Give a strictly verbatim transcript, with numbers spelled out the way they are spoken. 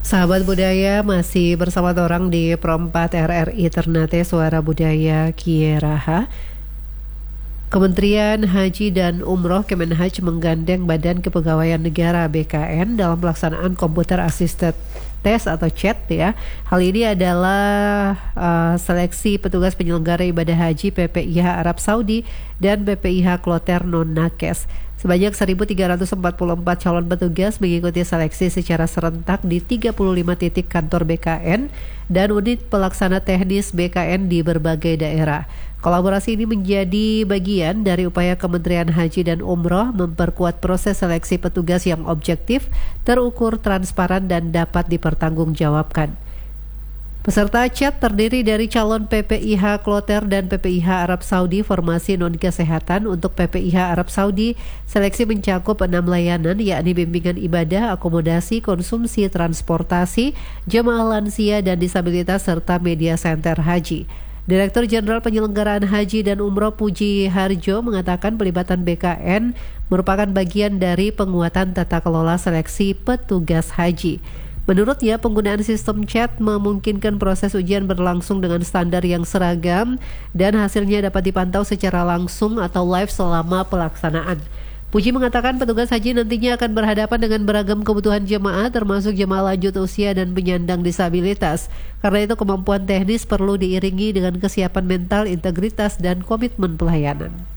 Sahabat budaya, masih bersama orang di Pro empat R R I Ternate Suara Budaya Kieraha. Kementerian Haji dan Umroh Kemenhaj menggandeng Badan Kepegawaian Negara B K N dalam pelaksanaan Computer Assisted Test atau C A T ya. Hal ini adalah uh, seleksi petugas penyelenggara ibadah haji P P I H Arab Saudi dan P P I H Kloter Non-Nakes. Sebanyak seribu tiga ratus empat puluh empat calon petugas mengikuti seleksi secara serentak di tiga puluh lima titik kantor B K N dan unit pelaksana teknis B K N di berbagai daerah. Kolaborasi ini menjadi bagian dari upaya Kementerian Haji dan Umroh memperkuat proses seleksi petugas yang objektif, terukur, transparan, dan dapat dipertanggungjawabkan. Peserta C A T terdiri dari calon P P I H Kloter dan P P I H Arab Saudi formasi non-kesehatan. Untuk P P I H Arab Saudi, seleksi mencakup enam layanan yakni bimbingan ibadah, akomodasi, konsumsi, transportasi, jemaah lansia dan disabilitas serta media center haji. Direktur Jenderal Penyelenggaraan Haji dan Umroh Puji Harjo mengatakan pelibatan B K N merupakan bagian dari penguatan tata kelola seleksi petugas haji. Menurutnya, penggunaan sistem C A T memungkinkan proses ujian berlangsung dengan standar yang seragam dan hasilnya dapat dipantau secara langsung atau live selama pelaksanaan. Puji mengatakan petugas haji nantinya akan berhadapan dengan beragam kebutuhan jemaah termasuk jemaah lanjut usia dan penyandang disabilitas. Karena itu kemampuan teknis perlu diiringi dengan kesiapan mental, integritas, dan komitmen pelayanan.